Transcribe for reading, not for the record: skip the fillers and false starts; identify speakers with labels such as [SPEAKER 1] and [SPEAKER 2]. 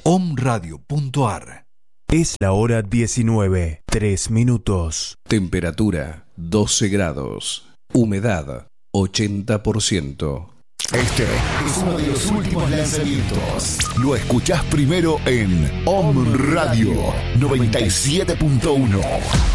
[SPEAKER 1] omradio.ar.
[SPEAKER 2] Es la hora 19, 3 minutos.
[SPEAKER 3] Temperatura 12 grados. Humedad 80%.
[SPEAKER 4] Este es uno de los últimos lanzamientos. Lo escuchás primero en Om Radio 97.1.